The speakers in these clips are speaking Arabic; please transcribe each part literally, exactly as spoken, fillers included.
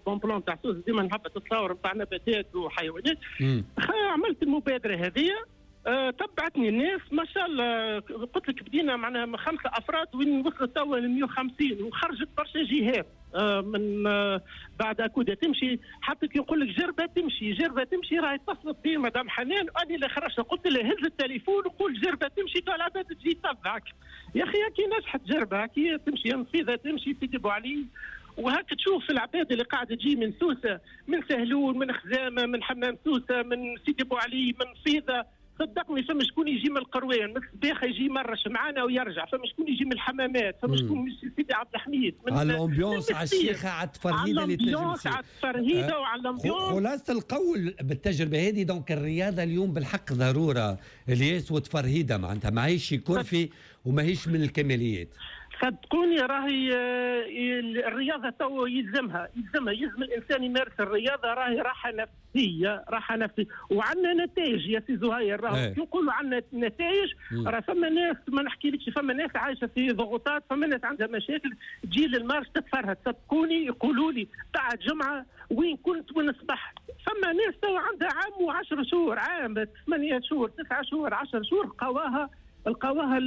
بون بلون تاع سوس ديما نحب التصاور نتاع نباتات وحيوانات. عملت المبادره هذه، أه تبعتني الناس ما شاء الله. قلت لك بدينا معناها خمسه افراد وين وصلت توا ل مية وخمسين وخرجت برشا جهات أه من أه بعد اكودا تمشي. حتى كي نقول لك جربه تمشي جربه تمشي راهي اتصلت بي مدام حنان واني اللي خرجت قلت لها هز التليفون وقول جربه تمشي تو العباد تجي تتبعك. يا اخي كي نجحت جربه كي تمشي نفيذه تمشي سيدي بو علي. وهكا تشوف العباد اللي قاعده تجي من سوسه من سهلون من خزامه من حمام سوسه من سيدي بو علي من فيذا. صدقني فما شكون يجي من القروان من الصباح يجي مرش معانا ويرجع. فما شكون يجي من الحمامات. فما شكون من سيدي عبد الحميد على الامبيونس على الشيخه على التفرهيده اللي تنجم الامبيونس على التفرهيده أه وعلى الامبيونس. خلاصه القول بالتجربه هذه دونك الرياضه اليوم بالحق ضروره الياس وتفرهيده معناتها ماهيش كرفي وماهيش من الكماليات. صدقوني راهي الرياضه تو يلزمها يلزمها يلزم الانسان يمارس الرياضه. راهي راحه نفسيه راحه نفسيه وعندنا نتائج يا سي زهير. راهو نقولوا عندنا نتائج. راه فما ناس ما نحكيلكش فما ناس عايشه في ضغوطات. فما ناس عندها مشاكل تجي للمارش تتفرهد. صدقوني يقولوا لي بعد جمعه وين كنت وين صبحت. فما ناس تو عندها عام وعشر شهور عام ثمانية شهور تسعة شهور عشر شهور لقاوها لقاوها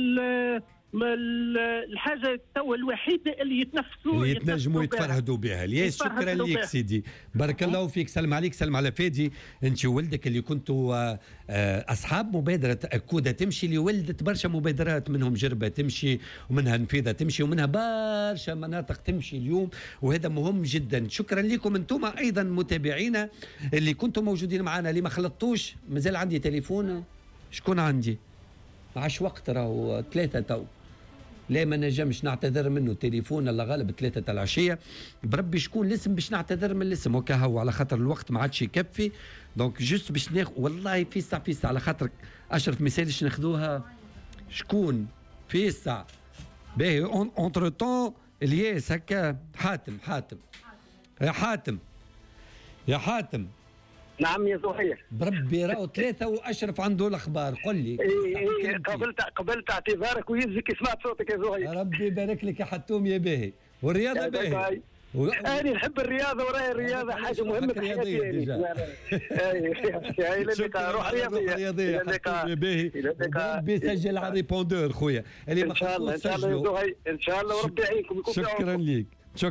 الحاجه تو الوحيده اللي يتنفسوا اللي يتنجموا يتفرهدوا بها. الياس شكرا لك سيدي بارك الله فيك. سلم عليك سلم على فادي انت وولدك اللي كنتوا اصحاب مبادره اكودا تمشي اللي ولدت برشا مبادرات منهم جربه تمشي ومنها نفيذه تمشي ومنها برشا مناطق تمشي اليوم وهذا مهم جدا. شكرا لكم انتم ايضا متابعينا اللي كنتم موجودين معنا اللي ما خلطتوش. مازال عندي تليفون شكون عندي ما عادش وقت راهو ثلاثه تو لا ما نجمش نعتذر منه التليفون الله غالب ثلاثة تاع العشيه بربي شكون الاسم باش نعتذر من الاسم وكا هو على خاطر الوقت ما عادش يكفي دونك جوست باش ناخذ والله فيسع فيسع على خاطر اشرف مثالش ناخذوها شكون فيسع باهي اونتر طون الياس هكا حاتم حاتم يا حاتم يا حاتم. نعم يا زهير بربي راهو ثلاثة وأشرف عنده الأخبار قل لي. إيه إيه قبلت قبلت اعتذارك ويجزك سمعت صوتك يا زهير. ربي يبارك لك يا حتوم يا باهي والرياضة باهي. و... أنا نحب الرياضة وراي الرياضة حاجة مهمة في حياتي. هاي اللقاء روح رياضية. رياضية حتوم يا باهي. ربي يسجل على الريبوندور خويا. إن شاء الله إن شاء الله يا زهير إن شاء الله وربي يعينكم. شكرا لك.